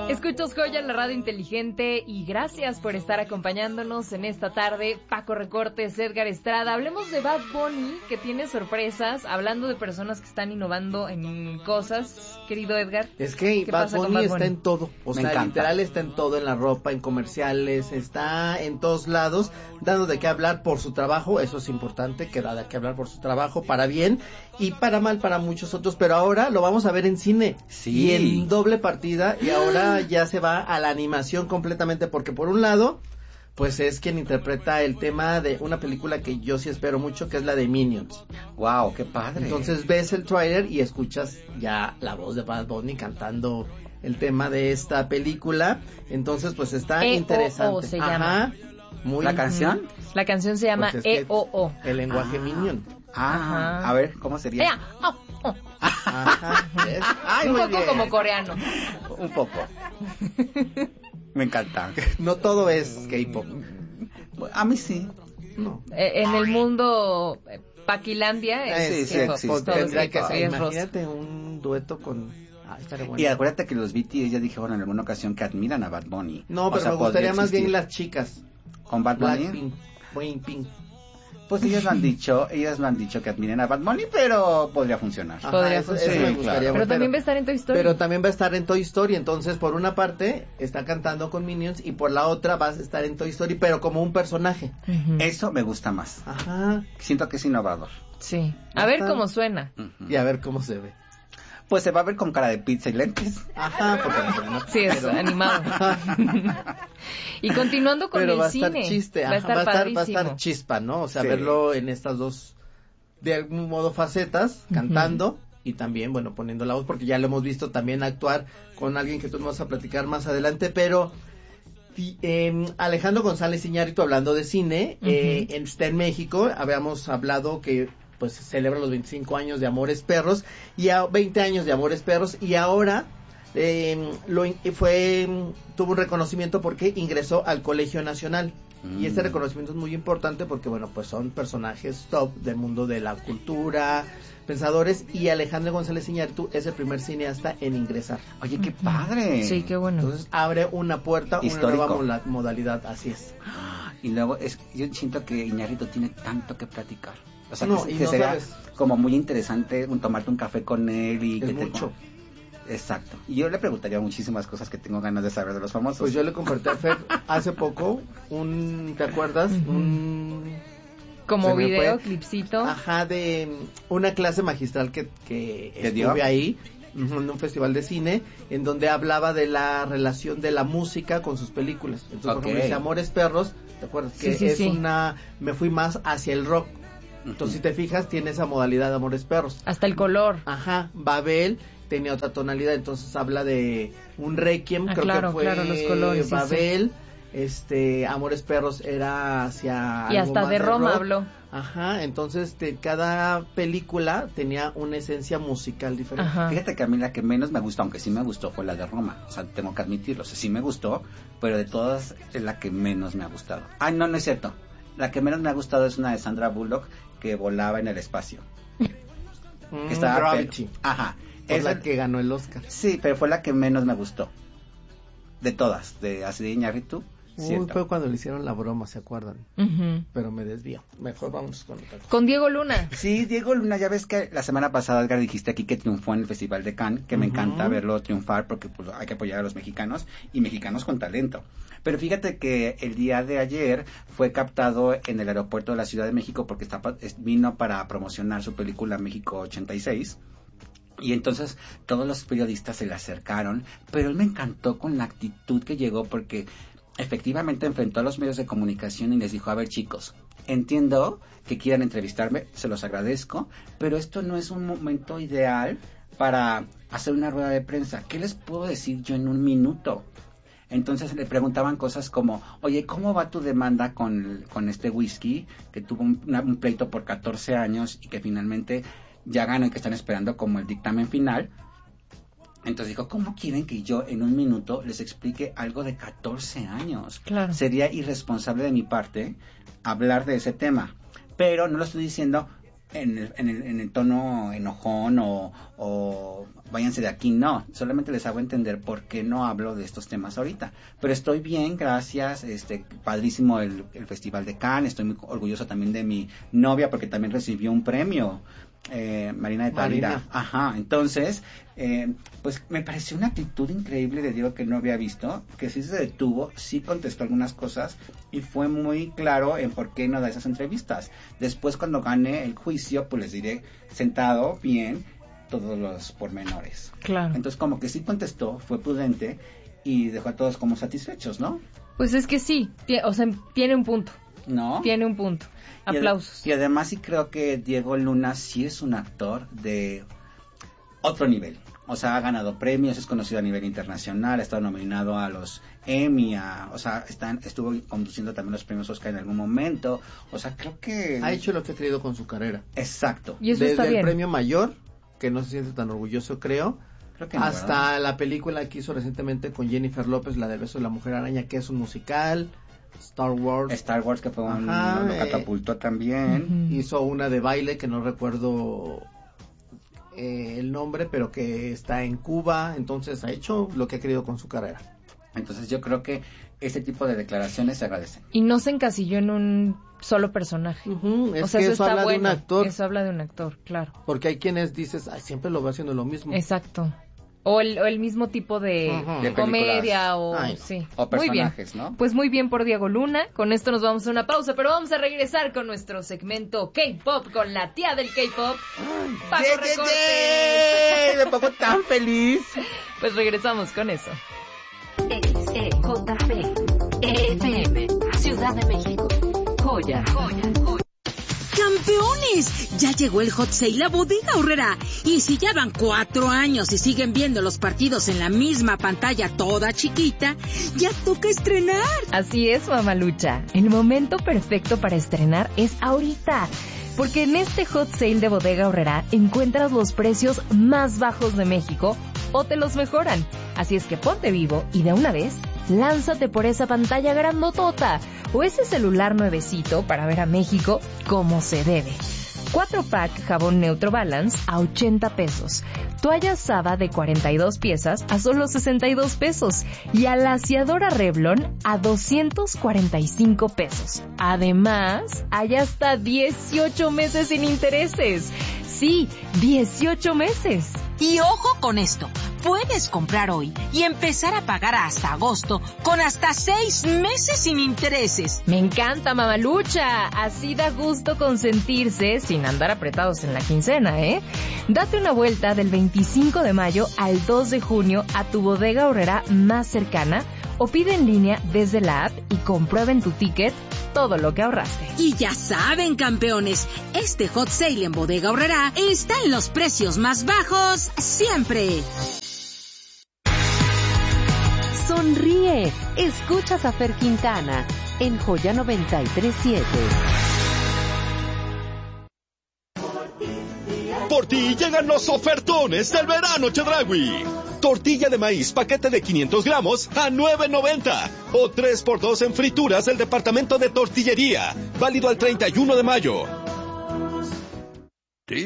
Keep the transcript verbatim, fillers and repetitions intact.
Escuchas Joya en la radio inteligente y gracias por estar acompañándonos en esta tarde. Paco Recortes, Edgar Estrada. Hablemos de Bad Bunny, que tiene sorpresas, hablando de personas que están innovando en cosas. Querido Edgar, es que Bad Bunny, Bad Bunny está en todo, o Me sea, encanta. literal está en todo, en la ropa, en comerciales, está en todos lados, dando de qué hablar por su trabajo. Eso es importante, que da de qué hablar por su trabajo, para bien y para mal para muchos otros, pero ahora lo vamos a ver en cine, sí. y en doble partida, y ahora ya se va a la animación completamente, porque por un lado, pues es quien interpreta el tema de una película que yo sí espero mucho, que es la de Minions. Wow, qué padre. Entonces ves el tráiler y escuchas ya la voz de Bad Bunny cantando el tema de esta película. Entonces pues está E O O interesante. se Ajá. llama. Muy ¿La canción? La canción se llama pues es que E O O. el lenguaje Ah. Minion. Ah, Ajá. a ver, ¿cómo sería? Ea, oh, oh. Ajá. ¿Ves? Ay, Un muy poco bien. como coreano. Un poco. Me encanta. No todo es K-pop. A mí sí. No. Eh, en el mundo eh, Paquilandia es Sí, sí, K-pop, existe. Pues todo tendría es que K-pop, ser, y es rosa. imagínate un dueto con... Ah, estaría bueno. Y acuérdate que los B T S ya dijeron en alguna ocasión que admiran a Bad Bunny. No, O pero sea, me gustaría podría más bien existir. las chicas. ¿Con Bad Bunny? Blackpink, Wayne Pink. Pues ellas lo han dicho, ellas lo han dicho que admiren a Bad Bunny, pero podría funcionar. Ajá, Podría eso, eso funcionar. me Sí, gustaría. claro. Pero también va a estar en Toy Story. Pero también va a estar en Toy Story, entonces por una parte está cantando con Minions y por la otra vas a estar en Toy Story, pero como un personaje. Ujú. Eso me gusta más. Ajá. Siento que es innovador. Sí. A ver Ajá. cómo suena. Ujú. Y a ver cómo se ve. Pues se va a ver con cara de pizza y lentes. Ajá, porque no se ve, ¿no? Sí, es Pero- animado. Y continuando con pero el va a estar cine. chiste, va a ajá, estar va a estar, va a padrísimo. estar chispa, ¿no? O sea, Sí. verlo en estas dos, de algún modo, facetas, Ujú. cantando y también, bueno, poniendo la voz, porque ya lo hemos visto también actuar con alguien que tú nos vas a platicar más adelante, pero fi- eh, Alejandro González Iñárritu, hablando de cine, Ujú. eh, está en México. Habíamos hablado que pues celebra los veinticinco años de Amores Perros y a veinte años de Amores Perros, y ahora eh, lo in- fue tuvo un reconocimiento porque ingresó al Colegio Nacional. Mm. Y este reconocimiento es muy importante porque, bueno, pues son personajes top del mundo de la cultura, pensadores, y Alejandro González Iñárritu es el primer cineasta en ingresar. Oye, qué padre. Sí, qué bueno. Entonces abre una puerta, Histórico. una nueva mola- modalidad, así es. Y luego, es, yo siento que Iñárritu tiene tanto que platicar. O sea, No, que, y que no sería sabes. como muy interesante un, tomarte un café con él y Es que te- mucho. Exacto. Y yo le preguntaría muchísimas cosas que tengo ganas de saber de los famosos. Pues yo le compartí a Fer hace poco un, ¿te acuerdas? Ujú. Un... Como se me video, fue. clipcito. Ajá, de mm, una clase magistral que, que ¿Te estuve dio? ahí, ujú, en un festival de cine, en donde hablaba de la relación de la música con sus películas. Entonces, por Ok. ejemplo, dice Amores Perros, ¿te acuerdas? Sí, Que sí, es sí. una, me fui más hacia el rock. Entonces, si te fijas, tiene esa modalidad de Amores Perros. Hasta el color. Ajá, Babel tenía otra tonalidad, entonces habla de un requiem, Ah, creo claro, que fue claro, los colores, sí, Babel, este, Amores Perros era hacia Y algo hasta más de Roma rock. habló. Ajá, entonces de cada película tenía una esencia musical diferente. Ajá. Fíjate que a mí la que menos me gustó, aunque sí me gustó, fue la de Roma. O sea, tengo que admitirlo. O sea, sí me gustó, pero de todas es la que menos me ha gustado. Ay, no, no es cierto. La que menos me ha gustado es una de Sandra Bullock que volaba en el espacio. Mm, Que estaba Gravity, pe- Ajá. es Esa- la que ganó el Oscar. Sí, pero fue la que menos me gustó. De todas, de así de Iñárritu. Uy, cierto. fue cuando le hicieron la broma, ¿se acuerdan? Ujú. Pero me desvío. Mejor vamos con otra cosa. Con Diego Luna. Sí, Diego Luna, ya ves que la semana pasada, Edgar, dijiste aquí que triunfó en el Festival de Cannes, que me Ujú. encanta verlo triunfar porque pues, hay que apoyar a los mexicanos y mexicanos con talento. Pero fíjate que el día de ayer fue captado en el aeropuerto de la Ciudad de México porque está, es- vino para promocionar su película México ochenta y seis. Y entonces todos los periodistas se le acercaron, pero él me encantó con la actitud que llegó porque efectivamente enfrentó a los medios de comunicación y les dijo, a ver chicos, entiendo que quieran entrevistarme, se los agradezco, pero esto no es un momento ideal para hacer una rueda de prensa. ¿Qué les puedo decir yo en un minuto? Entonces le preguntaban cosas como, oye, ¿cómo va tu demanda con, con este whisky que tuvo un, una- un pleito por catorce años y que finalmente ya ganó y que están esperando como el dictamen final? Entonces dijo, ¿cómo quieren que yo en un minuto les explique algo de catorce años? Claro. Sería irresponsable de mi parte hablar de ese tema. Pero no lo estoy diciendo en el, en el, en el tono enojón o, o váyanse de aquí, no, solamente les hago entender por qué no hablo de estos temas ahorita, pero estoy bien, gracias, este, padrísimo el, el Festival de Cannes, estoy muy orgulloso también de mi novia porque también recibió un premio, eh, Marina de Tavira, Marina. ajá, entonces, eh, pues me pareció una actitud increíble de Diego que no había visto, que sí se detuvo, sí contestó algunas cosas y fue muy claro en por qué no da esas entrevistas. Después cuando gane el juicio, pues les diré sentado bien todos los pormenores. Claro. Entonces como que sí contestó, fue prudente y dejó a todos como satisfechos, ¿no? Pues es que sí, tie- o sea, tiene un punto. ¿No? Tiene un punto. Y ad- Aplausos. Y, además sí creo que Diego Luna sí es un actor de otro nivel. O sea, ha ganado premios, es conocido a nivel internacional, ha estado nominado a los Emmy, a, o sea, están, estuvo conduciendo también los premios Oscar en algún momento. O sea, creo que... Ha hecho lo que ha querido con su carrera. Exacto. Y eso Desde está el bien. premio mayor, que no se siente tan orgulloso, creo, Creo que no, hasta ¿verdad? la película que hizo recientemente con Jennifer López, la del beso de la mujer araña, que es un musical, Star Wars, Star Wars, que fue un... Ajá, lo eh, catapultó también. Ujú. hizo una de baile que no recuerdo eh, el nombre, pero que está en Cuba, entonces ha hecho lo que ha querido con su carrera. Entonces yo creo que este tipo de declaraciones se agradecen. Y no se encasilló en un solo personaje. Ujú, es o sea, que eso, eso está habla bueno. de un actor, Eso habla de un actor, claro. porque hay quienes dices, ay, siempre lo va haciendo lo mismo. Exacto. O el, o el mismo tipo de, Ujú. De comedia películas. o... Ay, no. sí. O Muy bien. personajes, ¿no? Pues muy bien por Diego Luna. Con esto nos vamos a una pausa, pero vamos a regresar con nuestro segmento K-Pop, con la tía del K-Pop, Paco ¡Ye, ye, Recortes. ye! Me pongo tan feliz. Pues regresamos con eso. X E J P E F M Ciudad de México. Joya. Joya. ¡Campeones! Ya llegó el Hot Sale a Bodega Aurrerá. Y si ya van cuatro años y siguen viendo los partidos en la misma pantalla toda chiquita, ya toca estrenar. Así es, mamalucha. El momento perfecto para estrenar es ahorita. Porque en este Hot Sale de Bodega Aurrerá encuentras los precios más bajos de México o te los mejoran. Así es que ponte vivo y de una vez, lánzate por esa pantalla grandotota o ese celular nuevecito para ver a México como se debe. cuatro pack jabón Neutro Balance a ochenta pesos. Toalla Saba de cuarenta y dos piezas a solo sesenta y dos pesos. Y alaciadora Revlon a doscientos cuarenta y cinco pesos. Además, hay hasta dieciocho meses sin intereses. Sí, dieciocho meses. Y ojo con esto, puedes comprar hoy y empezar a pagar hasta agosto con hasta seis meses sin intereses. Me encanta, mamalucha. Así da gusto consentirse sin andar apretados en la quincena, ¿eh? Date una vuelta del veinticinco de mayo al dos de junio a tu Bodega Aurrerá más cercana o pide en línea desde la app y comprueba en tu ticket todo lo que ahorraste. Y ya saben, campeones, este Hot Sale en Bodega Aurrerá está en los precios más bajos siempre. Sonríe. Escuchas a Fer Quintana en Joya noventa y tres punto siete. Por ti llegan los ofertones del verano Chedraui. Tortilla de maíz paquete de quinientos gramos a nueve noventa. O tres por dos en frituras del departamento de tortillería. Válido al treinta y uno de mayo.